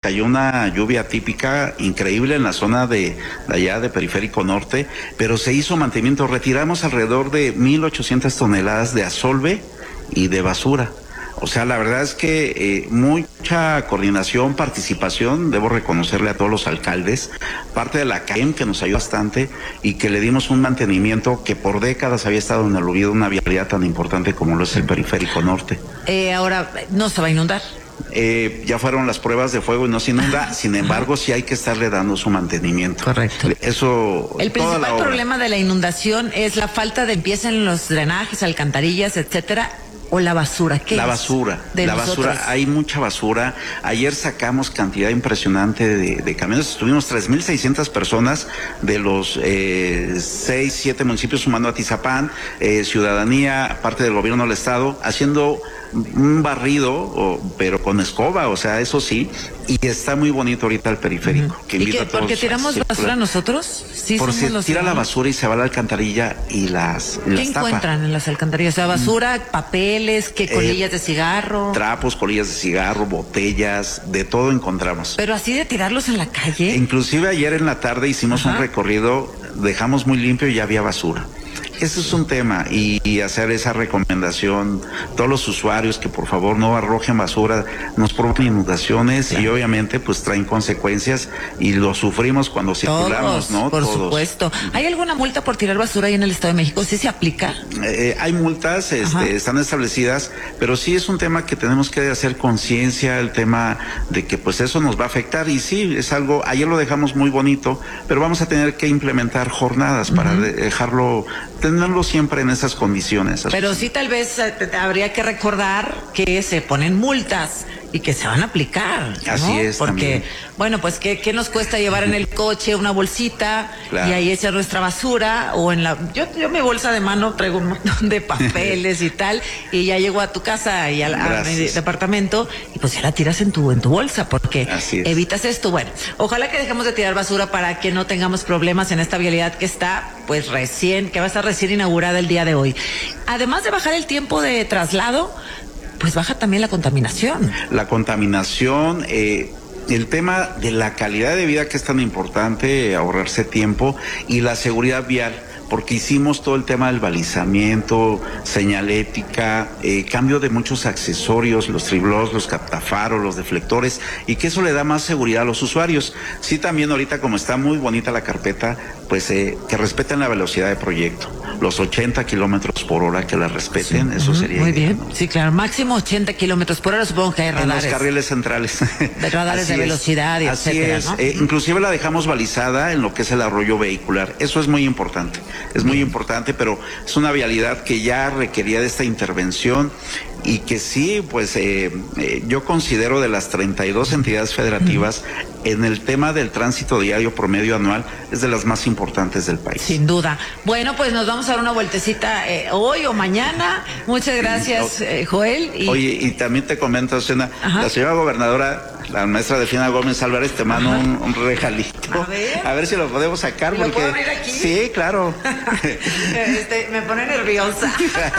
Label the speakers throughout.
Speaker 1: cayó una lluvia típica increíble en la zona de allá de Periférico Norte, pero se hizo mantenimiento. Retiramos alrededor de 1,800 toneladas de asolve y de basura. O sea, la verdad es que mucha coordinación, participación, debo reconocerle a todos los alcaldes, parte de la CAEM que nos ayudó bastante y que le dimos un mantenimiento que por décadas había estado en el olvido de una vialidad tan importante como lo es el Periférico Norte.
Speaker 2: Ahora, ¿no se va a inundar?
Speaker 1: Ya fueron las pruebas de fuego y no se inunda, sin embargo sí hay que estarle dando su mantenimiento.
Speaker 2: Correcto.
Speaker 1: Eso.
Speaker 2: El principal problema de la inundación es la falta de limpieza en los drenajes, alcantarillas, etcétera. ¿O la basura? ¿Qué
Speaker 1: la
Speaker 2: es?
Speaker 1: Basura. La basura, hay mucha basura. Ayer sacamos cantidad impresionante de camiones. Estuvimos 3,600 personas de los 6, 7 municipios sumando a Tizapán, ciudadanía, parte del gobierno del estado, haciendo un barrido, pero con escoba, o sea, eso sí, y está muy bonito ahorita el periférico. Que invita a todos.
Speaker 2: ¿Porque tiramos basura nosotros? Sí,
Speaker 1: por si tira la basura y se va a la alcantarilla y las
Speaker 2: ¿Qué encuentran en las alcantarillas? O sea, basura, papeles, ¿qué? Colillas de cigarro.
Speaker 1: Trapos, colillas de cigarro, botellas, de todo encontramos.
Speaker 2: Pero así de tirarlos en la calle.
Speaker 1: Inclusive ayer en la tarde hicimos un recorrido, dejamos muy limpio y ya había basura. Ese es un tema y hacer esa recomendación todos los usuarios que por favor no arrojen basura, nos provocan inundaciones, claro. Y obviamente pues traen consecuencias y lo sufrimos cuando circulamos,
Speaker 2: todos,
Speaker 1: ¿no?
Speaker 2: Por
Speaker 1: todos.
Speaker 2: Supuesto. ¿Hay alguna multa por tirar basura ahí en el Estado de México? ¿Sí se aplica?
Speaker 1: Hay multas, están establecidas, pero sí es un tema que tenemos que hacer conciencia, el tema de que pues eso nos va a afectar y sí, es algo, ayer lo dejamos muy bonito, pero vamos a tener que implementar jornadas para dejarlo, tenerlo siempre en esas condiciones.
Speaker 2: Pero sí tal vez habría que recordar que se ponen multas y que se van a aplicar, ¿no?
Speaker 1: Así es.
Speaker 2: Porque,
Speaker 1: también.
Speaker 2: Bueno, pues ¿qué nos cuesta llevar en el coche una bolsita, claro, y ahí echar nuestra basura? O en la yo mi bolsa de mano traigo un montón de papeles y tal, y ya llego a tu casa y a mi departamento y pues ya la tiras en tu bolsa, porque evitas esto. Bueno, ojalá que dejemos de tirar basura para que no tengamos problemas en esta vialidad que está pues que va a estar recién inaugurada el día de hoy. Además de bajar el tiempo de traslado, pues baja también la contaminación. La contaminación, el tema de la calidad de vida que es tan importante, ahorrarse tiempo, y la seguridad vial, porque hicimos todo el tema del balizamiento, señalética, cambio de muchos accesorios, los triblos, los captafaros, los deflectores, y que eso le da más seguridad a los usuarios. Sí, también ahorita como está muy bonita la carpeta, pues que respeten la velocidad de proyecto, los 80 kilómetros por hora, que la respeten, eso sería muy bien, ¿no? Sí, claro, máximo 80 kilómetros por hora, supongo que hay radares.
Speaker 1: En los carriles centrales.
Speaker 2: De radares de velocidad y etcétera,
Speaker 1: ¿no? Inclusive la dejamos balizada en lo que es el arroyo vehicular, eso es muy importante. Es muy importante, pero es una vialidad que ya requería de esta intervención y que sí, pues yo considero de las 32 entidades federativas, en el tema del tránsito diario promedio anual, es de las más importantes del país.
Speaker 2: Sin duda. Bueno, pues nos vamos a dar una vueltecita hoy o mañana. Muchas gracias, Joel.
Speaker 1: Oye, y también te comento, Susana, la señora gobernadora, la maestra Delfina Gómez Álvarez, te mando un regalito. A ver si lo podemos sacar.
Speaker 2: ¿Lo puedo abrir aquí?
Speaker 1: Sí, claro.
Speaker 2: Me pone nerviosa.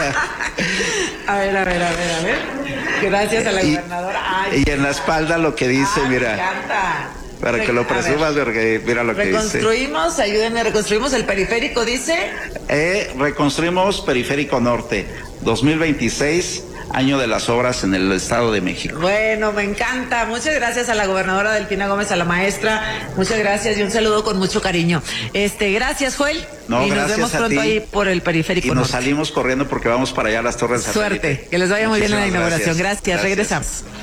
Speaker 2: A ver. Gracias a la gobernadora. Ay,
Speaker 1: y en la espalda lo que dice, mira.
Speaker 2: Me encanta.
Speaker 1: Para que lo presumas, porque mira lo que dice.
Speaker 2: Ayúdenme, reconstruimos el periférico, dice.
Speaker 1: Reconstruimos Periférico Norte, 2026. Año de las obras en el Estado de México.
Speaker 2: Bueno, me encanta. Muchas gracias a la gobernadora Delfina Gómez, a la maestra. Muchas gracias y un saludo con mucho cariño. Gracias, Joel.
Speaker 1: No,
Speaker 2: y nos vemos pronto ahí por el periférico.
Speaker 1: Y nos salimos corriendo porque vamos para allá a las Torres
Speaker 2: Suerte, que les vaya muy bien en la inauguración. Gracias. Regresamos.